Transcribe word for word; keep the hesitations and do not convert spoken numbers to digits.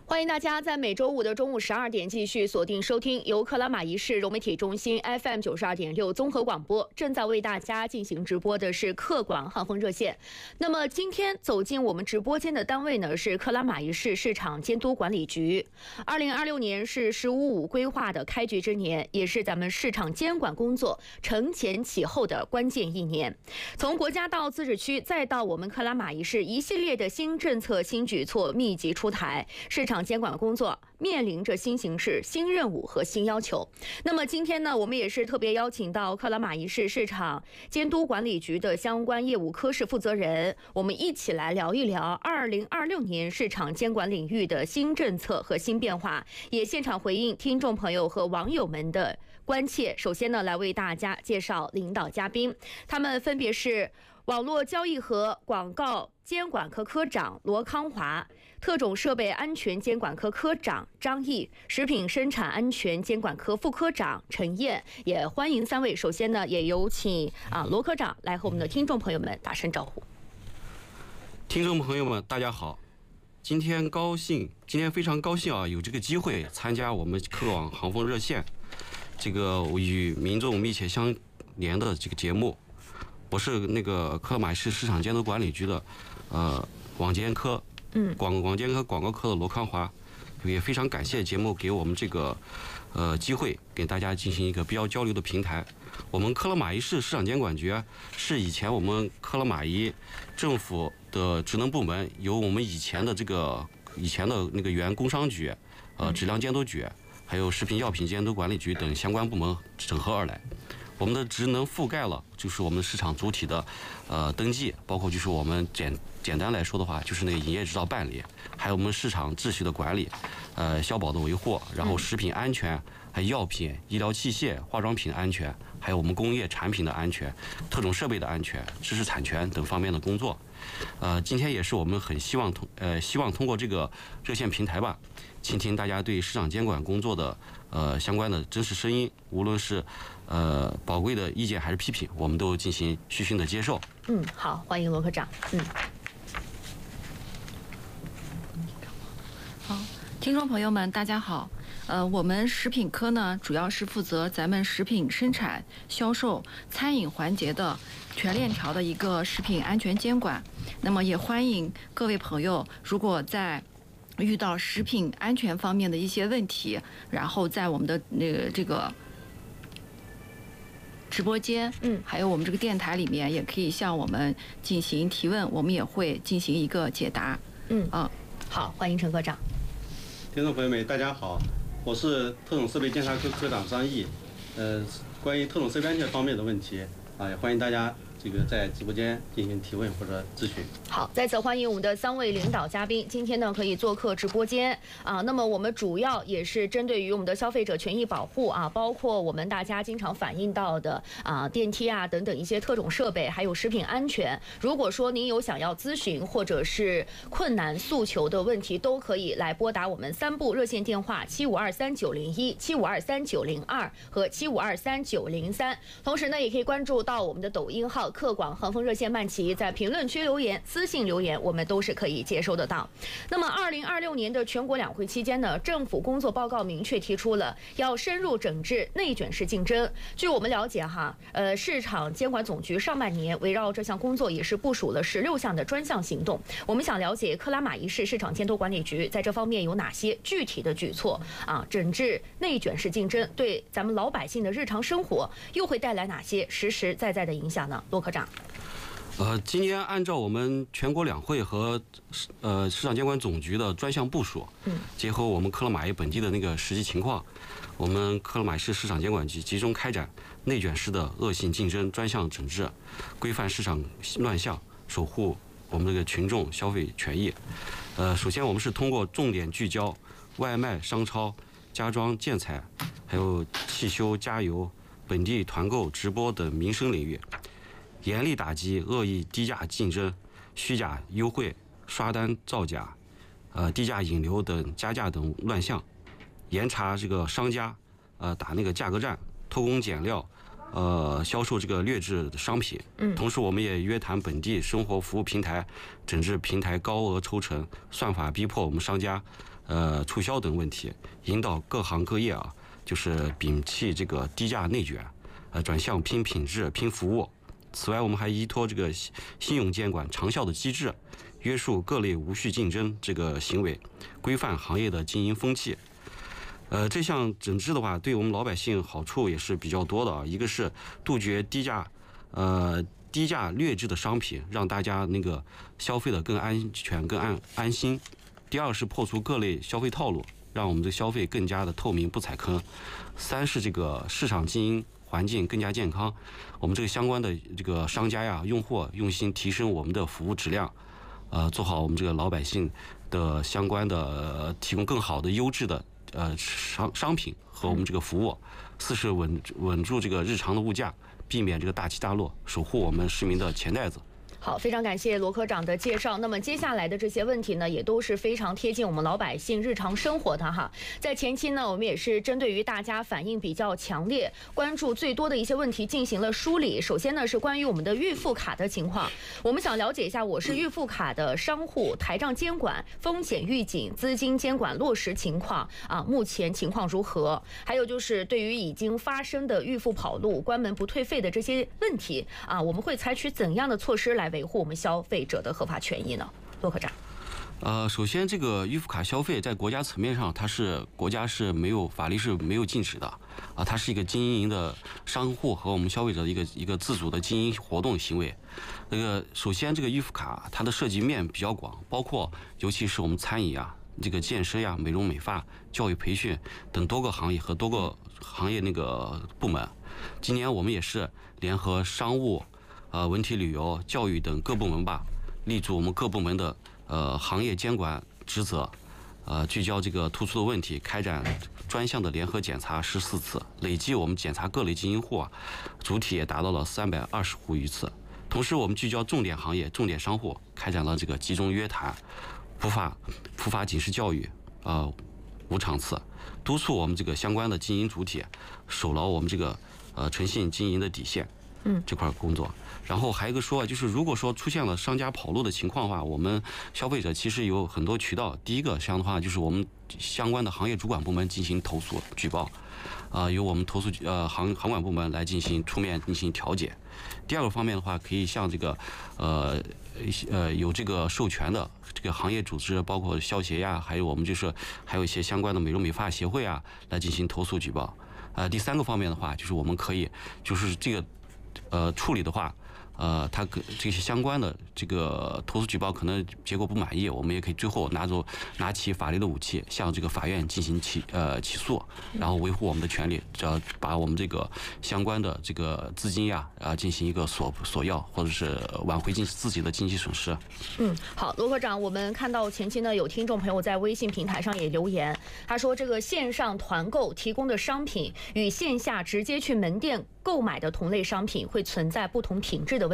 欢迎大家在每周五的中午十二点继续锁定收听由克拉玛依市融媒体中心 F M 九十二点六综合广播正在为大家进行直播的是客广航风热线。那么今天走进我们直播间的单位呢是克拉玛依市市场监督管理局。二零二六年是“十五五”规划的开局之年，也是咱们市场监管工作承前启后的关键一年。从国家到自治区，再到我们克拉玛依市，一系列的新政策、新举措密集出台，市场监管工作面临着新形势、新任务和新要求。那么今天呢，我们也是特别邀请到克拉玛依市市场监督管理局的相关业务科室负责人，我们一起来聊一聊二零二六年市场监管领域的新政策和新变化，也现场回应听众朋友和网友们的关切。首先呢，来为大家介绍领导嘉宾，他们分别是网络交易和广告监管科科长罗康华，特种设备安全监管科科长张毅，食品生产安全监管科副科长陈燕，也欢迎三位。首先呢，也有请啊罗科长来和我们的听众朋友们打声招呼。 听众朋友们，大家好，今天高兴，今天非常高兴啊，有这个机会参加我们客广航风热线这个与民众密切相连的这个节目。我是那个克拉玛依市市场监督管理局的，呃，网监科，嗯，广网监科广告科的罗康华，也非常感谢节目给我们这个，呃，机会，给大家进行一个比较交流的平台。我们克拉玛依市市场监管局是以前我们克拉玛依政府的职能部门，由我们以前的这个以前的那个原工商局，呃，质量监督局，还有食品药品监督管理局等相关部门整合而来。我们的职能覆盖了，就是我们市场主体的，呃，登记，包括就是我们简简单来说的话，就是那个营业执照办理，还有我们市场秩序的管理，呃，消保的维护，然后食品安全，还有药品、医疗器械、化妆品安全，还有我们工业产品的安全、特种设备的安全、知识产权等方面的工作。呃，今天也是我们很希望通呃希望通过这个热线平台吧，倾听大家对市场监管工作的呃相关的真实声音，无论是呃宝贵的意见还是批评，我们都进行虚心的接受。 嗯，好，欢迎罗科长。嗯， 好，听众朋友们，大家好。呃，我们食品科呢，主要是负责咱们食品生产、销售、餐饮环节的全链条的一个食品安全监管。那么也欢迎各位朋友，如果在遇到食品安全方面的一些问题，然后在我们的那个这个直播间，嗯，还有我们这个电台里面，也可以向我们进行提问，我们也会进行一个解答。 嗯啊，好，欢迎陈科长。 听众朋友们，大家好，我是特种设备监察科科长张毅。呃，关于特种设备安全方面的问题啊，也欢迎大家这个在直播间进行提问或者咨询。 好，再次欢迎我们的三位领导嘉宾，今天呢可以做客直播间啊。那么我们主要也是针对于我们的消费者权益保护啊，包括我们大家经常反映到的啊电梯啊等等一些特种设备，还有食品安全。如果说您有想要咨询或者是困难诉求的问题，都可以来拨打我们三部热线电话七五二三九零一、七五二三九零二和七五二三九零三。同时呢，也可以关注到我们的抖音号客广航风热线慢骑，在评论区留言、私信留言，我们都是可以接收得到。那么，二零二六年的全国两会期间呢，政府工作报告明确提出了要深入整治内卷式竞争。据我们了解哈，呃，市场监管总局上半年围绕这项工作也是部署了十六项的专项行动。我们想了解克拉玛依市市场监督管理局在这方面有哪些具体的举措啊？整治内卷式竞争对咱们老百姓的日常生活又会带来哪些实实在在的影响呢？罗科长。 呃，今年按照我们全国两会和呃市场监管总局的专项部署，嗯，结合我们克拉玛依本地的那个实际情况，我们克拉玛依市市场监管局集中开展内卷式的恶性竞争专项整治，规范市场乱象，守护我们这个群众消费权益。呃，首先我们是通过重点聚焦外卖、商超、家装建材，还有汽修、加油、本地团购、直播等民生领域，严厉打击恶意低价竞争、虚假优惠、刷单造假、呃低价引流等加价等乱象，严查这个商家呃打那个价格战、偷工减料、呃销售这个劣质的商品。嗯，同时我们也约谈本地生活服务平台，整治平台高额抽成、算法逼迫我们商家呃促销等问题，引导各行各业啊，就是摒弃这个低价内卷，呃，转向拼品质、拼服务。此外，我们还依托这个信用监管长效的机制，约束各类无序竞争这个行为，规范行业的经营风气。呃，这项整治的话，对我们老百姓好处也是比较多的啊。一个是杜绝低价，呃，低价劣质的商品，让大家那个消费的更安全、更安安心。第二是破除各类消费套路，让我们的消费更加的透明，不踩坑。三是这个市场经营环境更加健康，我们这个相关的这个商家呀、用户用心提升我们的服务质量，呃，做好我们这个老百姓的相关的、呃、提供更好的优质的。呃，商商品和我们这个服务，四是稳稳住这个日常的物价，避免这个大起大落，守护我们市民的钱袋子。 好，非常感谢罗科长的介绍。那么接下来的这些问题呢，也都是非常贴近我们老百姓日常生活的哈。在前期呢，我们也是针对于大家反应比较强烈、关注最多的一些问题进行了梳理。首先呢，是关于我们的预付卡的情况，我们想了解一下，我是预付卡的商户台账监管、风险预警、资金监管落实情况啊，目前情况如何？还有就是对于已经发生的预付跑路、关门不退费的这些问题啊，我们会采取怎样的措施来维护我们消费者的合法权益呢？骆科长。 呃，首先，这个预付卡消费在国家层面上，它是国家是没有法律是没有禁止的啊，它是一个经营的商户和我们消费者的一个一个自主的经营活动行为。那个首先，这个预付卡它的涉及面比较广，包括尤其是我们餐饮啊、这个健身呀、美容美发、教育培训等多个行业和多个行业那个部门。今年我们也是联合商务、呃文体旅游、教育等各部门吧，立足我们各部门的呃行业监管职责，呃聚焦这个突出的问题，开展专项的联合检查十四次，累计我们检查各类经营户啊，主体也达到了三百二十户余次。同时，我们聚焦重点行业、重点商户，开展了这个集中约谈、普法普法警示教育，呃五场次，督促我们这个相关的经营主体守牢我们这个呃诚信经营的底线。嗯，这块工作。然后还有一个说啊，就是如果说出现了商家跑路的情况的话，我们消费者其实有很多渠道。第一个这样的话，就是我们相关的行业主管部门进行投诉举报，啊、呃，由我们投诉呃行行管部门来进行出面进行调解。第二个方面的话，可以向这个呃呃有这个授权的这个行业组织，包括消协呀，还有我们就是还有一些相关的美容美发协会啊，来进行投诉举报。呃，第三个方面的话，就是我们可以就是这个呃处理的话。呃，他这些相关的这个投诉举报可能结果不满意，我们也可以最后拿走拿起法律的武器，向这个法院进行起呃起诉，然后维护我们的权利，只要把我们这个相关的这个资金呀啊进行一个索索要，或者是挽回进自己的经济损失。 嗯，好，罗科长，我们看到前期呢有听众朋友在微信平台上也留言，他说这个线上团购提供的商品与线下直接去门店购买的同类商品会存在不同品质的